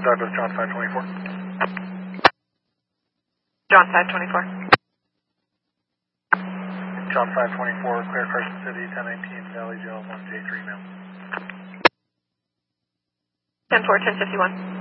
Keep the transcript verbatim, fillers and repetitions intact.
contact with John five twenty-four. John five twenty-four. John five twenty-four, clear Carson City, ten nineteen, Valley Jail, one J three, ma'am. ten four, ten fifty-one.